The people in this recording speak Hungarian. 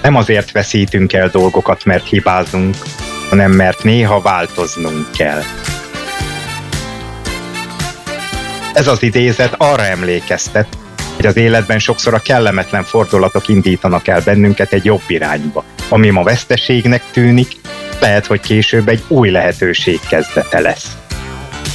Nem azért veszítünk el dolgokat, mert hibázunk, hanem mert néha változnunk kell. Ez az idézet arra emlékeztet, hogy az életben sokszor a kellemetlen fordulatok indítanak el bennünket egy jobb irányba. Ami ma veszteségnek tűnik, lehet, hogy később egy új lehetőség kezdete lesz.